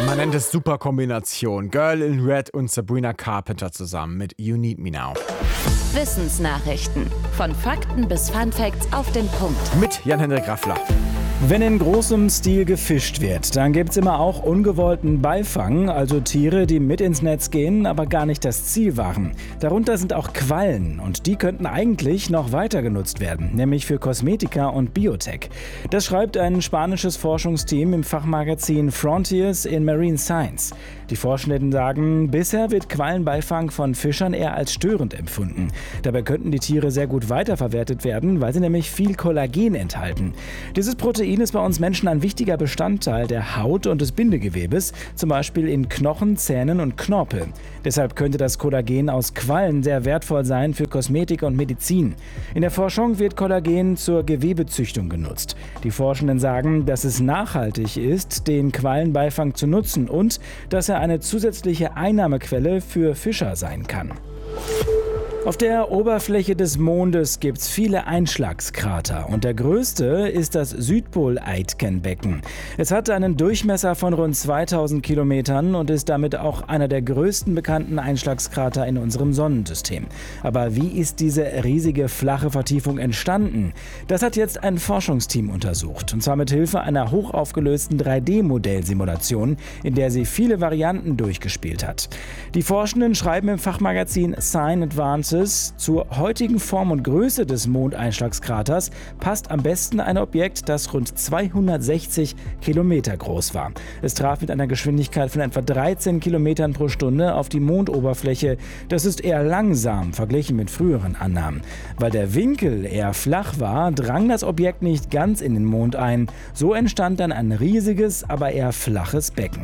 Man nennt es Superkombination. Girl in Red und Sabrina Carpenter zusammen mit You Need Me Now. Wissensnachrichten. Von Fakten bis Funfacts auf den Punkt. Mit Jan-Hendrik Raffler. Wenn in großem Stil gefischt wird, dann gibt's immer auch ungewollten Beifang, also Tiere, die mit ins Netz gehen, aber gar nicht das Ziel waren. Darunter sind auch Quallen und die könnten eigentlich noch weiter genutzt werden, nämlich für Kosmetika und Biotech. Das schreibt ein spanisches Forschungsteam im Fachmagazin Frontiers in Marine Science. Die Forschenden sagen, bisher wird Quallenbeifang von Fischern eher als störend empfunden. Dabei könnten die Tiere sehr gut weiterverwertet werden, weil sie nämlich viel Kollagen enthalten. Dieses Protein ist bei uns Menschen ein wichtiger Bestandteil der Haut und des Bindegewebes, zum Beispiel in Knochen, Zähnen und Knorpel. Deshalb könnte das Kollagen aus Quallen sehr wertvoll sein für Kosmetik und Medizin. In der Forschung wird Kollagen zur Gewebezüchtung genutzt. Die Forschenden sagen, dass es nachhaltig ist, den Quallenbeifang zu nutzen und dass er eine zusätzliche Einnahmequelle für Fischer sein kann. Auf der Oberfläche des Mondes gibt es viele Einschlagskrater und der größte ist das Südpol-Aitken-Becken. Es hat einen Durchmesser von rund 2000 Kilometern und ist damit auch einer der größten bekannten Einschlagskrater in unserem Sonnensystem. Aber wie ist diese riesige flache Vertiefung entstanden? Das hat jetzt ein Forschungsteam untersucht, und zwar mit Hilfe einer hochaufgelösten 3D-Modellsimulation, in der sie viele Varianten durchgespielt hat. Die Forschenden schreiben im Fachmagazin Science Advances: Zur heutigen Form und Größe des Mondeinschlagskraters passt am besten ein Objekt, das rund 260 Kilometer groß war. Es traf mit einer Geschwindigkeit von etwa 13 Kilometern pro Stunde auf die Mondoberfläche. Das ist eher langsam verglichen mit früheren Annahmen. Weil der Winkel eher flach war, drang das Objekt nicht ganz in den Mond ein. So entstand dann ein riesiges, aber eher flaches Becken.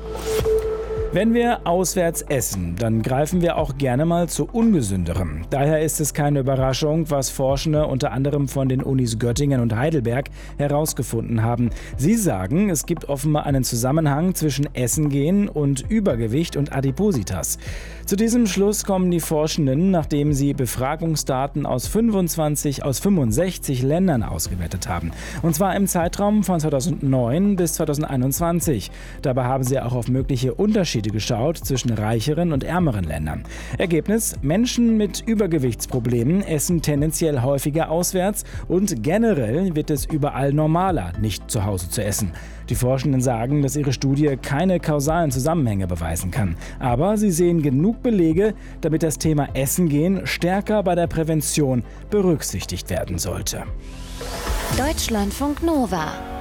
Wenn wir auswärts essen, dann greifen wir auch gerne mal zu Ungesünderem. Daher ist es keine Überraschung, was Forschende unter anderem von den Unis Göttingen und Heidelberg herausgefunden haben. Sie sagen, es gibt offenbar einen Zusammenhang zwischen Essen gehen und Übergewicht und Adipositas. Zu diesem Schluss kommen die Forschenden, nachdem sie Befragungsdaten aus 65 Ländern ausgewertet haben. Und zwar im Zeitraum von 2009 bis 2021. Dabei haben sie auch auf mögliche Unterschiede geschaut zwischen reicheren und ärmeren Ländern. Ergebnis: Menschen mit Übergewichtsproblemen essen tendenziell häufiger auswärts und generell wird es überall normaler, nicht zu Hause zu essen. Die Forschenden sagen, dass ihre Studie keine kausalen Zusammenhänge beweisen kann. Aber sie sehen genug Belege, damit das Thema Essen gehen stärker bei der Prävention berücksichtigt werden sollte. Deutschlandfunk Nova